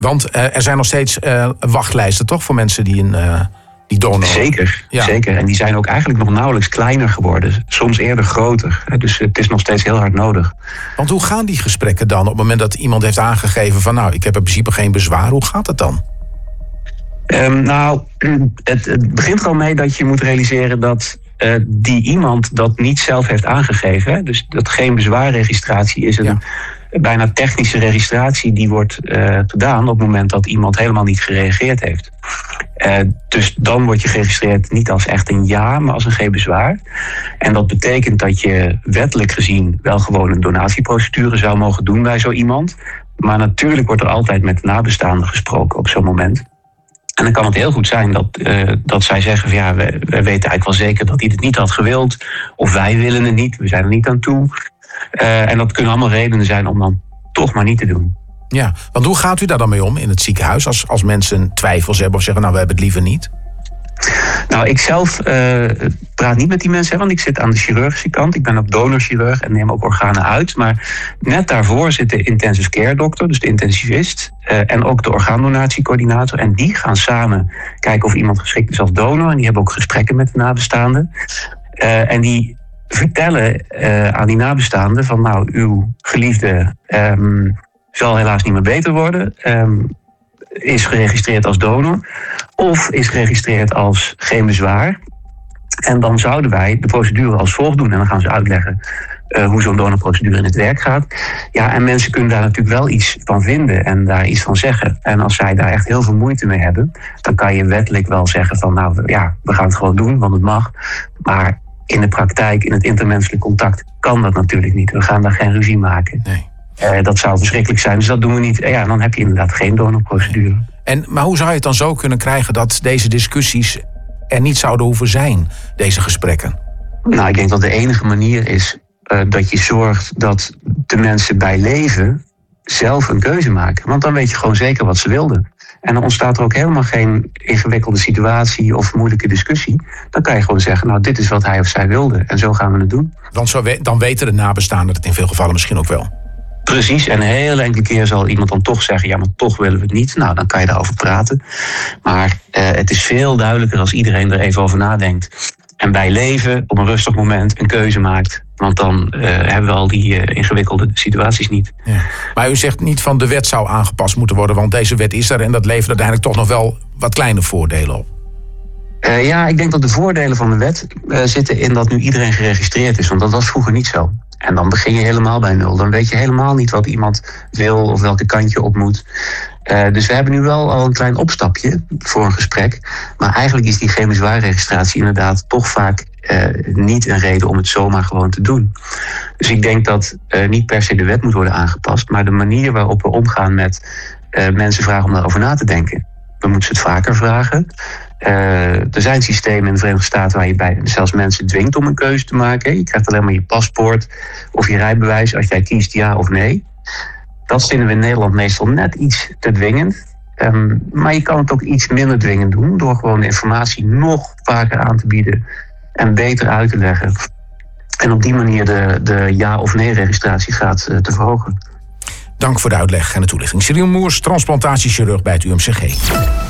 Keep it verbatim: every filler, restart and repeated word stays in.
Want uh, er zijn nog steeds uh, wachtlijsten, toch, voor mensen die een uh, die donor... Zeker, ja. zeker. En die zijn ook eigenlijk nog nauwelijks kleiner geworden. Soms eerder groter. Dus het is nog steeds heel hard nodig. Want hoe gaan die gesprekken dan op het moment dat iemand heeft aangegeven van... nou, ik heb in principe geen bezwaar. Hoe gaat het dan? Um, nou, het, het begint er al mee dat je moet realiseren dat uh, die iemand dat niet zelf heeft aangegeven. Hè? Dus dat geen bezwaarregistratie is een... Ja. bijna technische registratie die wordt uh, gedaan op het moment dat iemand helemaal niet gereageerd heeft. Uh, dus dan word je geregistreerd niet als echt een ja, maar als een geen bezwaar. En dat betekent dat je wettelijk gezien wel gewoon een donatieprocedure zou mogen doen bij zo iemand. Maar natuurlijk wordt er altijd met de nabestaanden gesproken op zo'n moment. En dan kan het heel goed zijn dat, uh, dat zij zeggen van ja, we, we weten eigenlijk wel zeker dat hij het niet had gewild. Of wij willen het niet, we zijn er niet aan toe. Uh, en dat kunnen allemaal redenen zijn om dan toch maar niet te doen. Ja, want hoe gaat u daar dan mee om in het ziekenhuis? Als, als mensen twijfels hebben of zeggen, nou, we hebben het liever niet? Nou, ik zelf uh, praat niet met die mensen, hè, want ik zit aan de chirurgische kant. Ik ben ook donorchirurg en neem ook organen uit. Maar net daarvoor zit de intensive care dokter, dus de intensivist... Uh, en ook de orgaandonatiecoördinator. En die gaan samen kijken of iemand geschikt is als donor. En die hebben ook gesprekken met de nabestaanden. Uh, en die... vertellen uh, aan die nabestaanden van nou, uw geliefde um, zal helaas niet meer beter worden. Um, is geregistreerd als donor. Of is geregistreerd als geen bezwaar. En dan zouden wij de procedure als volgt doen. En dan gaan ze uitleggen uh, hoe zo'n donorprocedure in het werk gaat. Ja, en mensen kunnen daar natuurlijk wel iets van vinden en daar iets van zeggen. En als zij daar echt heel veel moeite mee hebben, dan kan je wettelijk wel zeggen van nou ja, we gaan het gewoon doen, want het mag. Maar in de praktijk, in het intermenselijk contact, kan dat natuurlijk niet. We gaan daar geen ruzie maken. Nee. Uh, dat zou verschrikkelijk zijn, dus dat doen we niet. Ja, dan heb je inderdaad geen donorprocedure. En, maar hoe zou je het dan zo kunnen krijgen dat deze discussies er niet zouden hoeven zijn, deze gesprekken? Nou, ik denk dat de enige manier is uh, dat je zorgt dat de mensen bij leven zelf een keuze maken. Want dan weet je gewoon zeker wat ze wilden. En dan ontstaat er ook helemaal geen ingewikkelde situatie of moeilijke discussie. Dan kan je gewoon zeggen, nou, dit is wat hij of zij wilde. En zo gaan we het doen. Want zo we, dan weten de nabestaanden het in veel gevallen misschien ook wel. Precies, en een hele enkele keer zal iemand dan toch zeggen, ja, maar toch willen we het niet. Nou, dan kan je daarover praten. Maar uh, het is veel duidelijker als iedereen er even over nadenkt. En bij leven op een rustig moment een keuze maakt. Want dan uh, hebben we al die uh, ingewikkelde situaties niet. Ja. Maar u zegt niet van de wet zou aangepast moeten worden, want deze wet is er en dat levert uiteindelijk toch nog wel wat kleine voordelen op. Uh, ja, ik denk dat de voordelen van de wet uh, zitten in dat nu iedereen geregistreerd is. Want dat was vroeger niet zo. En dan begin je helemaal bij nul. Dan weet je helemaal niet wat iemand wil of welke kant je op moet. Uh, dus we hebben nu wel al een klein opstapje voor een gesprek. Maar eigenlijk is die geen bezwaarregistratie inderdaad toch vaak uh, niet een reden om het zomaar gewoon te doen. Dus ik denk dat uh, niet per se de wet moet worden aangepast, maar de manier waarop we omgaan met uh, mensen vragen om daarover na te denken. We moeten ze het vaker vragen. Uh, er zijn systemen in de Verenigde Staten waar je bij zelfs mensen dwingt om een keuze te maken. Je krijgt alleen maar je paspoort of je rijbewijs als jij kiest ja of nee. Dat vinden we in Nederland meestal net iets te dwingend. Um, maar je kan het ook iets minder dwingend doen door gewoon de informatie nog vaker aan te bieden en beter uit te leggen. En op die manier de, de ja- of nee-registratie uh, te verhogen. Dank voor de uitleg en de toelichting. Cyril Moers, transplantatiechirurg bij het U M C G.